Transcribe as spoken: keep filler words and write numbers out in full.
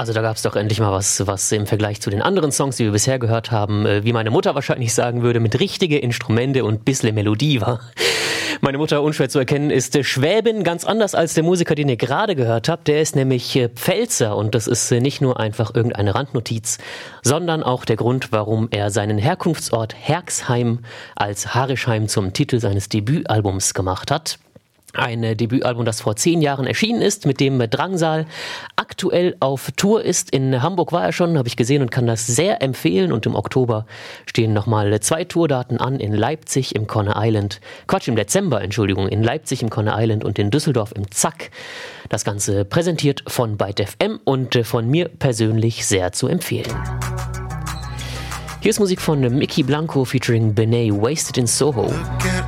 Also da gab es doch endlich mal was, was im Vergleich zu den anderen Songs, die wir bisher gehört haben, wie meine Mutter wahrscheinlich sagen würde, mit richtige Instrumente und bissle Melodie war. Meine Mutter, unschwer zu erkennen, ist Schwäbin, ganz anders als der Musiker, den ihr gerade gehört habt. Der ist nämlich Pfälzer und das ist nicht nur einfach irgendeine Randnotiz, sondern auch der Grund, warum er seinen Herkunftsort Herxheim als Harischheim zum Titel seines Debütalbums gemacht hat. Ein Debütalbum, das vor zehn Jahren erschienen ist, mit dem Drangsal aktuell auf Tour ist. In Hamburg war er schon, habe ich gesehen und kann das sehr empfehlen. Und im Oktober stehen nochmal zwei Tourdaten an in Leipzig im Conner Island. Quatsch, im Dezember, Entschuldigung, in Leipzig im Conner Island und in Düsseldorf im Zack. Das Ganze präsentiert von Byte F M und von mir persönlich sehr zu empfehlen. Hier ist Musik von Mickey Blanco featuring Benet, Wasted in Soho. Okay.